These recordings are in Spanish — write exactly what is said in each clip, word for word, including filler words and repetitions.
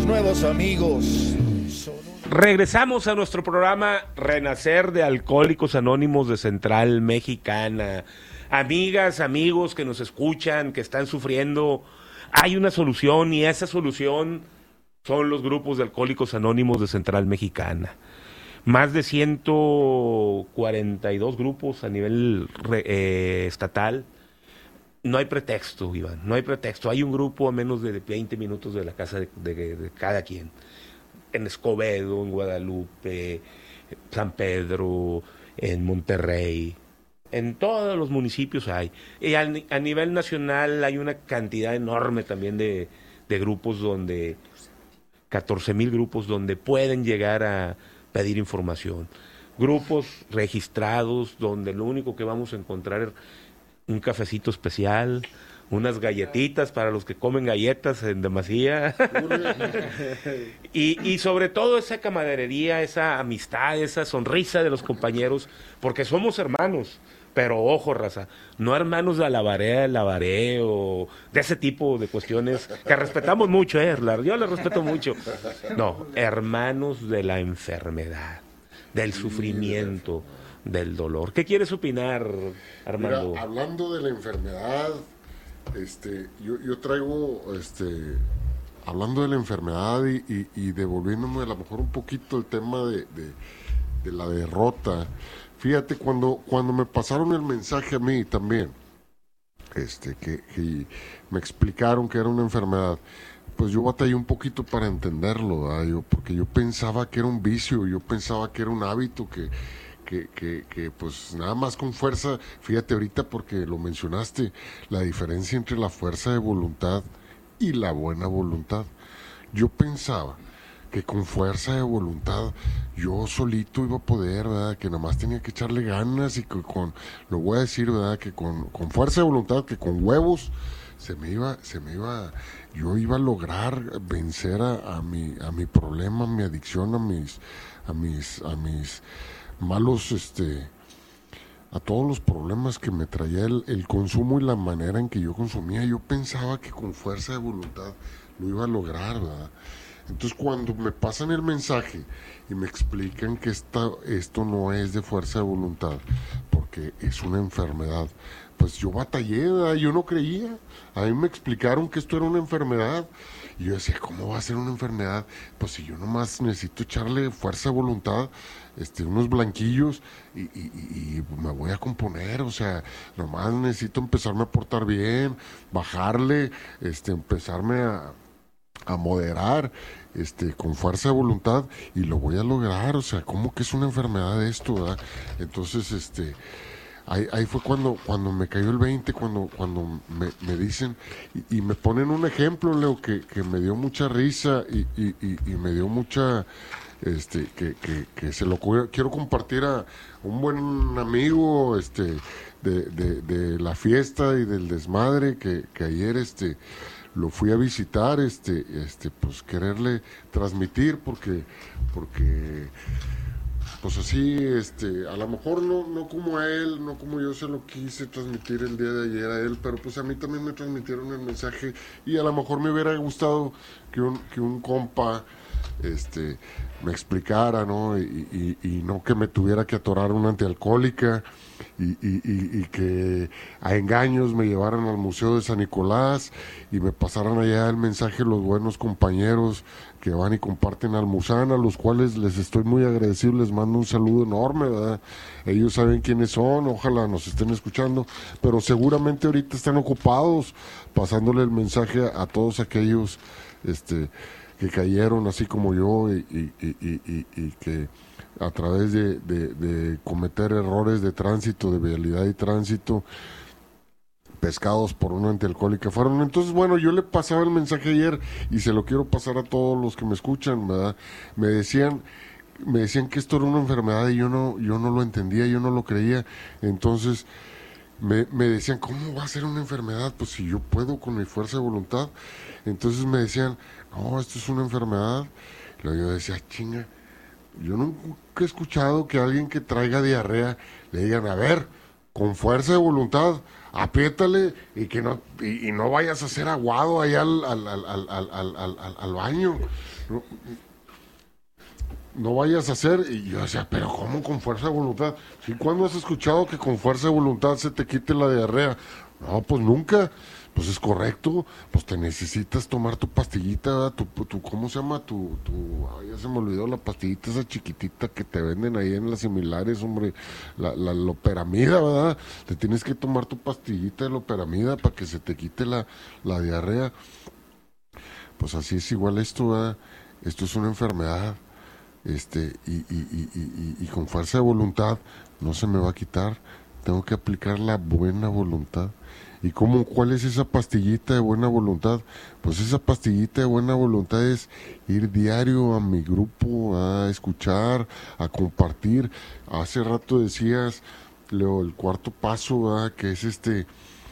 nuevos amigos. Regresamos a nuestro programa Renacer de Alcohólicos Anónimos de Central Mexicana. Amigas, amigos que nos escuchan, que están sufriendo, hay una solución y esa solución son los grupos de Alcohólicos Anónimos de Central Mexicana. Más de ciento cuarenta y dos grupos a nivel eh, estatal. No hay pretexto, Iván, no hay pretexto. Hay un grupo a menos de veinte minutos de la casa de, de, de cada quien. En Escobedo, en Guadalupe, San Pedro, en Monterrey. En todos los municipios hay. Y a, a nivel nacional hay una cantidad enorme también de, de grupos donde... catorce mil grupos donde pueden llegar a pedir información. Grupos registrados donde lo único que vamos a encontrar es un cafecito especial, unas galletitas para los que comen galletas en demasía. y, y sobre todo esa camaradería, esa amistad, esa sonrisa de los compañeros, porque somos hermanos. Pero ojo, raza, no hermanos de alabaré, alabaré o de ese tipo de cuestiones que respetamos mucho, eh, yo les respeto mucho. No, hermanos de la enfermedad, del sufrimiento, del dolor. ¿Qué quieres opinar, Armando? Mira, hablando de la enfermedad, este, yo, yo traigo, este, hablando de la enfermedad y, y, y devolviéndome a lo mejor un poquito el tema de, de, de la derrota. Fíjate, cuando, cuando me pasaron el mensaje a mí también, este, que, que me explicaron que era una enfermedad, pues yo batallé un poquito para entenderlo, ¿verdad? Yo, porque yo pensaba que era un vicio, yo pensaba que era un hábito que, que, que, que pues nada más con fuerza, fíjate ahorita porque lo mencionaste, la diferencia entre la fuerza de voluntad y la buena voluntad. Yo pensaba que con fuerza de voluntad yo solito iba a poder, ¿verdad? Que nada más tenía que echarle ganas y que con, lo voy a decir, ¿verdad? Que con, con fuerza de voluntad, que con huevos se me iba, se me iba, yo iba a lograr vencer a, a mi, a mi problema, a mi adicción, a mis, a mis, a mis malos, este, a todos los problemas que me traía el, el consumo y la manera en que yo consumía. Yo pensaba que con fuerza de voluntad lo iba a lograr, ¿verdad? Entonces cuando me pasan el mensaje y me explican que esta, esto no es de fuerza de voluntad, porque es una enfermedad, pues yo batallé, ¿verdad? Yo no creía. A mí me explicaron que esto era una enfermedad. Y yo decía, ¿cómo va a ser una enfermedad? Pues si yo nomás necesito echarle fuerza de voluntad, este, unos blanquillos y, y, y me voy a componer, o sea, nomás necesito empezarme a portar bien, bajarle, este, empezarme a... a moderar, este, con fuerza de voluntad y lo voy a lograr, o sea, ¿cómo que es una enfermedad esto, verdad? Entonces, este, ahí, ahí fue cuando, cuando me cayó el veinte, cuando, cuando me, me dicen, y, y me ponen un ejemplo, Leo, que, que me dio mucha risa y, y, y, y me dio mucha, este, que, que, que se lo quiero compartir a un buen amigo, este, de, de, de la fiesta y del desmadre, que, que ayer, este, lo fui a visitar, este, este, pues quererle transmitir porque, porque, pues así, este, a lo mejor no, no como a él, no como yo se lo quise transmitir el día de ayer a él, pero pues a mí también me transmitieron el mensaje y a lo mejor me hubiera gustado que un, que un compa, este, me explicara, ¿no? Y, y, y no que me tuviera que atorar una antialcohólica y, y, y, y que a engaños me llevaran al Museo de San Nicolás y me pasaran allá el mensaje los buenos compañeros que van y comparten Almuzán, a los cuales les estoy muy agradecido, les mando un saludo enorme, ¿verdad? Ellos saben quiénes son, ojalá nos estén escuchando, pero seguramente ahorita están ocupados pasándole el mensaje a, a todos aquellos, este, que cayeron así como yo y, y, y, y, y que a través de, de, de cometer errores de tránsito, de vialidad y tránsito, pescados por una antialcohólica fueron. Entonces, bueno, yo le pasaba el mensaje ayer y se lo quiero pasar a todos los que me escuchan, ¿verdad? Me decían, me decían que esto era una enfermedad y yo no, yo no lo entendía, yo no lo creía. Entonces, me, me decían, ¿cómo va a ser una enfermedad? Pues si yo puedo con mi fuerza de voluntad. Entonces me decían, no, esto es una enfermedad. Y luego yo decía, chinga, yo nunca he escuchado que alguien que traiga diarrea le digan, a ver, con fuerza de voluntad, apriétale y que no y, y no vayas a hacer aguado allá al, al, al, al, al, al, al, al baño. No, no vayas a hacer. Y yo decía, pero ¿cómo con fuerza de voluntad? ¿Sí, cuándo has escuchado que con fuerza de voluntad se te quite la diarrea? No, pues nunca. Pues es correcto, pues te necesitas tomar tu pastillita, ¿verdad? Tu, tu, ¿cómo se llama? Tu, tu, ay, ya se me olvidó la pastillita esa chiquitita que te venden ahí en las similares, hombre, la, la loperamida, ¿verdad? Te tienes que tomar tu pastillita de loperamida para que se te quite la, la diarrea. Pues así es igual esto, ¿verdad? Esto es una enfermedad, este, y, y, y, y, y, y con fuerza de voluntad no se me va a quitar, tengo que aplicar la buena voluntad. ¿Y cómo, cuál es esa pastillita de buena voluntad? Pues esa pastillita de buena voluntad es ir diario a mi grupo, a escuchar, a compartir. Hace rato decías, Leo, el cuarto paso, ¿verdad? Que es este,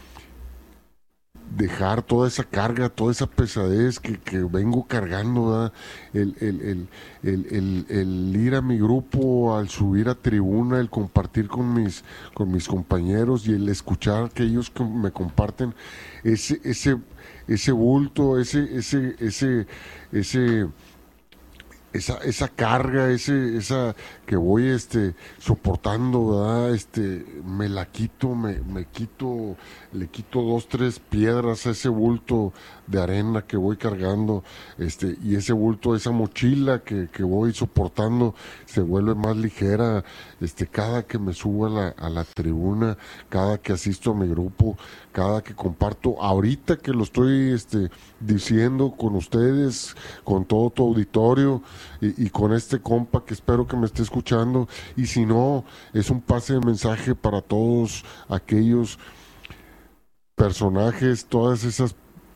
dejar toda esa carga, toda esa pesadez que, que vengo cargando, ¿verdad? El, el, el, el, el, el ir a mi grupo, al subir a tribuna, el compartir con mis, con mis compañeros y el escuchar que ellos me comparten ese, ese, ese bulto, ese, ese, ese, ese, esa, esa carga, ese, esa que voy este soportando, ¿verdad? Este, me la quito, me, me quito, le quito dos, tres piedras a ese bulto de arena que voy cargando, este, y ese bulto, esa mochila que, que voy soportando, se vuelve más ligera, este, cada que me subo a la, a la tribuna, cada que asisto a mi grupo, cada que comparto, ahorita que lo estoy este, diciendo con ustedes, con todo tu auditorio y, y con este compa que espero que me esté escuchando, y si no, es un pase de mensaje para todos aquellos personajes, todas esas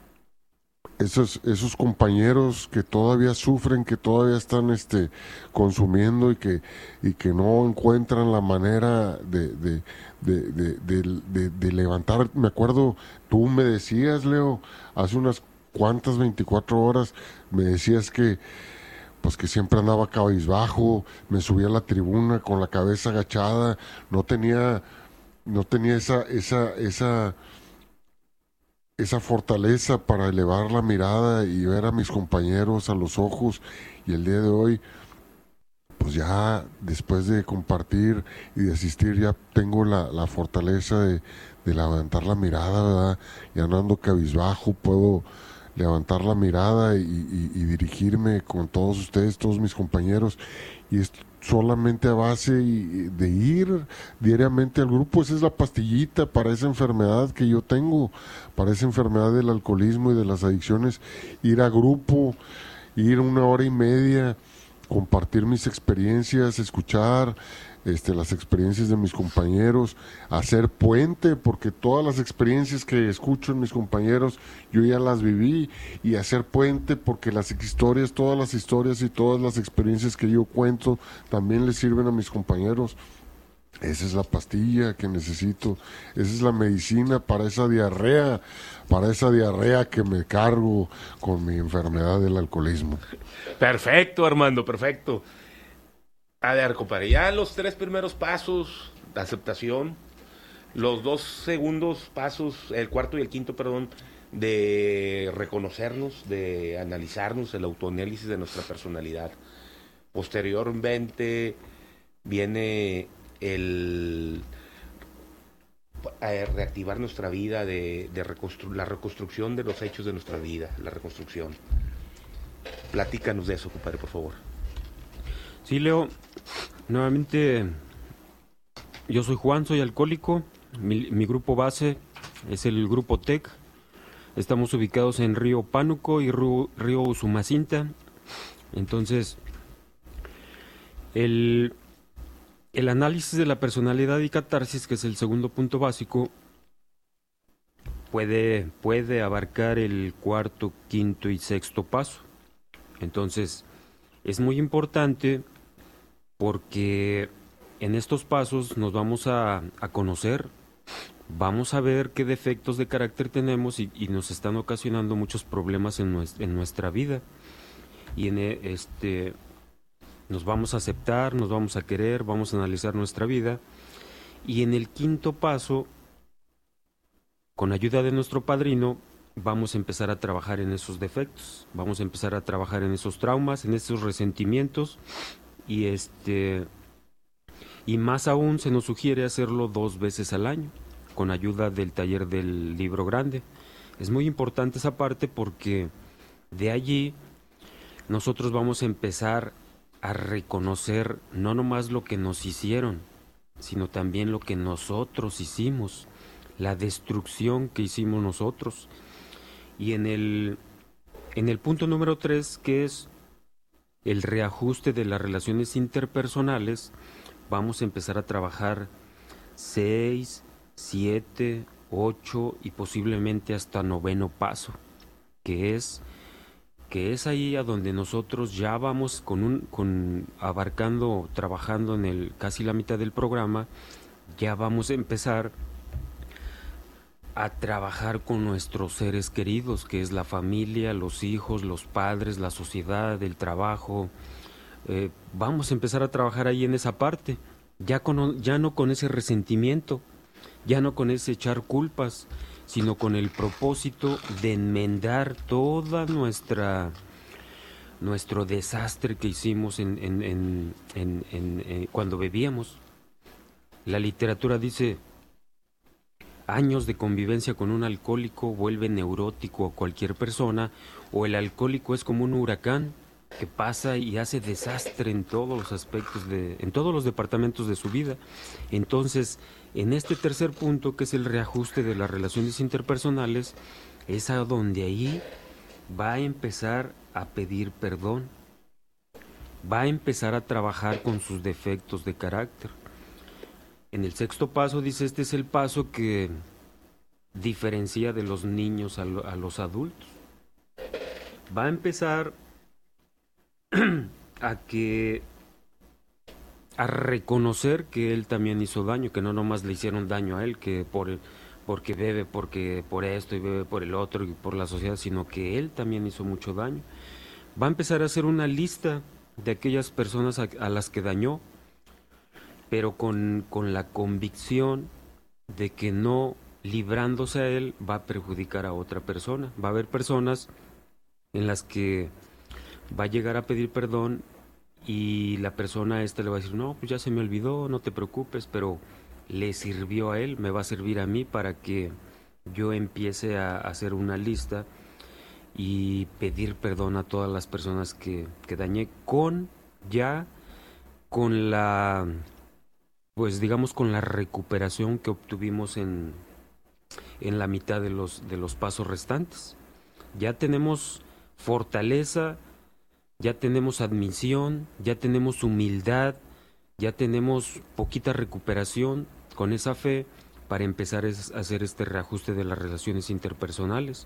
esos esos compañeros que todavía sufren, que todavía están este consumiendo y que y que no encuentran la manera de de de, de, de, de, de levantar. Me acuerdo, tú me decías, Leo, hace unas cuantas veinticuatro horas, me decías que pues que siempre andaba cabizbajo, me subía a la tribuna con la cabeza agachada, no tenía no tenía esa esa esa esa fortaleza para elevar la mirada y ver a mis compañeros a los ojos. Y el día de hoy, pues ya después de compartir y de asistir, ya tengo la, la fortaleza de, de levantar la mirada, ¿verdad? Ya no ando cabizbajo, puedo levantar la mirada y, y, y dirigirme con todos ustedes, todos mis compañeros, y es solamente a base de ir diariamente al grupo. Esa es la pastillita para esa enfermedad que yo tengo, para esa enfermedad del alcoholismo y de las adicciones. Ir a grupo, ir una hora y media, compartir mis experiencias, escuchar este, las experiencias de mis compañeros, hacer puente, porque todas las experiencias que escucho en mis compañeros, yo ya las viví, y hacer puente porque las historias, todas las historias y todas las experiencias que yo cuento, también les sirven a mis compañeros. Esa es la pastilla que necesito, esa es la medicina para esa diarrea, para esa diarrea que me cargo con mi enfermedad del alcoholismo. Perfecto, Armando, perfecto. A ver, compadre, ya los tres primeros pasos de aceptación, los dos segundos pasos, el cuarto y el quinto, perdón, de reconocernos, de analizarnos, el autoanálisis de nuestra personalidad. Posteriormente viene el reactivar nuestra vida, de, de reconstru- la reconstrucción de los hechos de nuestra vida, la reconstrucción. Platícanos de eso, compadre, por favor. Sí, Leo, nuevamente yo soy Juan, soy alcohólico, mi, mi grupo base es el grupo T E C, estamos ubicados en Río Pánuco y Río, Río Usumacinta. Entonces, el, el análisis de la personalidad y catarsis, que es el segundo punto básico, puede, puede abarcar el cuarto, quinto y sexto paso. Entonces, es muy importante porque en estos pasos nos vamos a, a conocer, vamos a ver qué defectos de carácter tenemos y, y nos están ocasionando muchos problemas en, nuestra, en nuestra vida. Y en este nos vamos a aceptar, nos vamos a querer, vamos a analizar nuestra vida Y en el quinto paso, con ayuda de nuestro padrino, vamos a empezar a trabajar en esos defectos, vamos a empezar a trabajar en esos traumas, en esos resentimientos, y este y más aún se nos sugiere hacerlo dos veces al año, con ayuda del taller del libro grande. Es muy importante esa parte porque de allí nosotros vamos a empezar a reconocer no nomás lo que nos hicieron, sino también lo que nosotros hicimos, la destrucción que hicimos nosotros. Y en el, en el punto número tres, que es el reajuste de las relaciones interpersonales, vamos a empezar a trabajar seis, siete, ocho y posiblemente hasta noveno paso, que es que es ahí a donde nosotros ya vamos con un con abarcando, trabajando en el casi la mitad del programa, ya vamos a empezar a trabajar con nuestros seres queridos, que es la familia, los hijos, los padres, la sociedad, el trabajo. Eh, vamos a empezar a trabajar ahí en esa parte, ya, con, ya no con ese resentimiento, ya no con ese echar culpas, sino con el propósito de enmendar toda nuestra nuestro desastre que hicimos en, en, en, en, en, en, cuando bebíamos. La literatura dice: años de convivencia con un alcohólico vuelve neurótico a cualquier persona, o el alcohólico es como un huracán que pasa y hace desastre en todos los aspectos, de, en todos los departamentos de su vida. Entonces, en este tercer punto, que es el reajuste de las relaciones interpersonales, es a donde ahí va a empezar a pedir perdón, va a empezar a trabajar con sus defectos de carácter. En el sexto paso dice, este es el paso que diferencia de los niños a, lo, a los adultos. Va a empezar a que a reconocer que él también hizo daño, que no nomás le hicieron daño a él, que por porque bebe, porque por esto y bebe por el otro y por la sociedad, sino que él también hizo mucho daño. Va a empezar a hacer una lista de aquellas personas a, a las que dañó, pero con, con la convicción de que no librándose a él va a perjudicar a otra persona. Va a haber personas en las que va a llegar a pedir perdón y la persona esta le va a decir, no, pues ya se me olvidó, no te preocupes, pero le sirvió a él, me va a servir a mí para que yo empiece a hacer una lista y pedir perdón a todas las personas que, que dañé, con ya con la, pues digamos, con la recuperación que obtuvimos en, en la mitad de los, de los pasos restantes. Ya tenemos fortaleza, ya tenemos admisión, ya tenemos humildad, ya tenemos poquita recuperación con esa fe para empezar a hacer este reajuste de las relaciones interpersonales.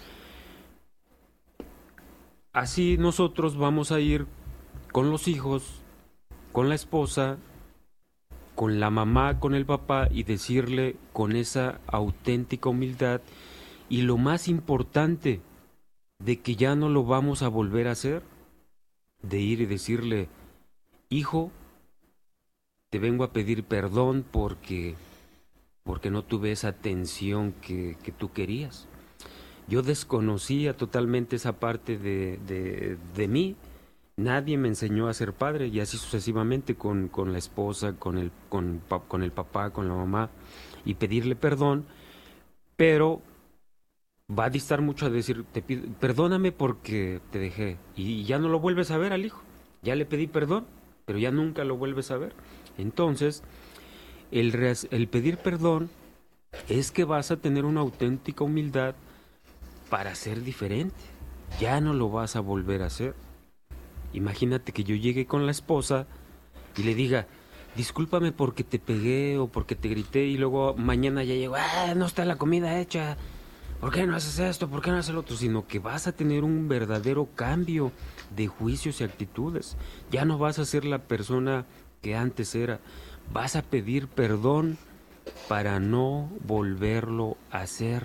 Así nosotros vamos a ir con los hijos, con la esposa, con la mamá, con el papá, y decirle con esa auténtica humildad, y lo más importante, de que ya no lo vamos a volver a hacer, de ir y decirle, hijo, te vengo a pedir perdón porque, porque no tuve esa atención que, que tú querías. Yo desconocía totalmente esa parte de, de, de mí. Nadie me enseñó a ser padre, y así sucesivamente con, con la esposa, con el, con, con el papá, con la mamá, y pedirle perdón, pero va a distar mucho a decir, te pido, perdóname porque te dejé, y ya no lo vuelves a ver al hijo. Ya le pedí perdón, pero ya nunca lo vuelves a ver. Entonces, el, el pedir perdón es que vas a tener una auténtica humildad para ser diferente. Ya no lo vas a volver a hacer. Imagínate que yo llegue con la esposa y le diga, discúlpame porque te pegué o porque te grité, y luego mañana ya llego, ah, no está la comida hecha, ¿por qué no haces esto? ¿Por qué no haces lo otro? Sino que vas a tener un verdadero cambio de juicios y actitudes. Ya no vas a ser la persona que antes era. Vas a pedir perdón para no volverlo a hacer.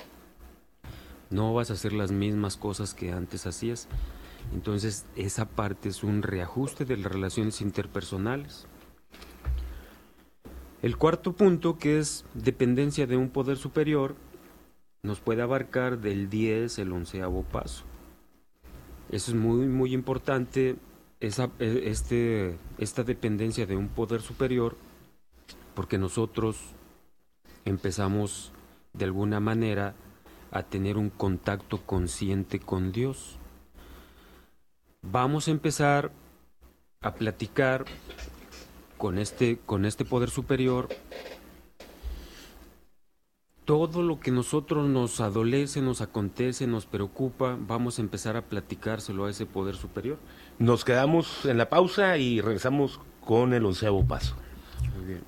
No vas a hacer las mismas cosas que antes hacías. Entonces, esa parte es un reajuste de las relaciones interpersonales. El cuarto punto, que es dependencia de un poder superior, nos puede abarcar del diez, el onceavo paso. Eso es muy, muy importante, esa, este, esta dependencia de un poder superior, porque nosotros empezamos de alguna manera a tener un contacto consciente con Dios. Vamos a empezar a platicar con este, con este poder superior todo lo que nosotros nos adolece, nos acontece, nos preocupa. Vamos a empezar a platicárselo a ese poder superior. Nos quedamos en la pausa y regresamos con el onceavo paso. Muy bien.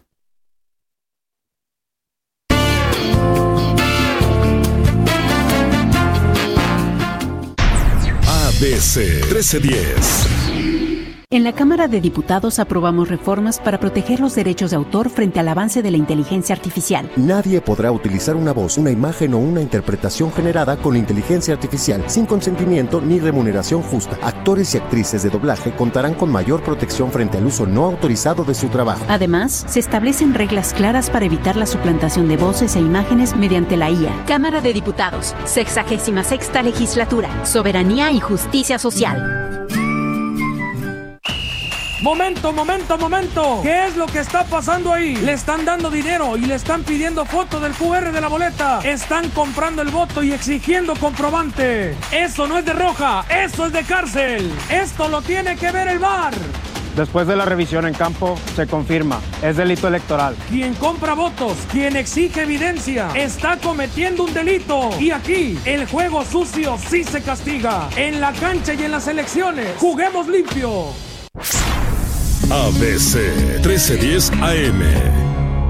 A B C trece diez. En la Cámara de Diputados aprobamos reformas para proteger los derechos de autor frente al avance de la inteligencia artificial. Nadie podrá utilizar una voz, una imagen o una interpretación generada con inteligencia artificial sin consentimiento ni remuneración justa. Actores y actrices de doblaje contarán con mayor protección frente al uso no autorizado de su trabajo. Además, se establecen reglas claras para evitar la suplantación de voces e imágenes mediante la I A. Cámara de Diputados, sexagésima sexta legislatura, soberanía y justicia social. Momento, momento, momento. ¿Qué es lo que está pasando ahí? Le están dando dinero y le están pidiendo foto del cu erre de la boleta. Están comprando el voto y exigiendo comprobante. Eso no es de roja, eso es de cárcel. Esto lo tiene que ver el V A R. Después de la revisión en campo, se confirma, es delito electoral. Quien compra votos, quien exige evidencia, está cometiendo un delito. Y aquí, el juego sucio sí se castiga. En la cancha y en las elecciones, juguemos limpio. A B C trece diez A M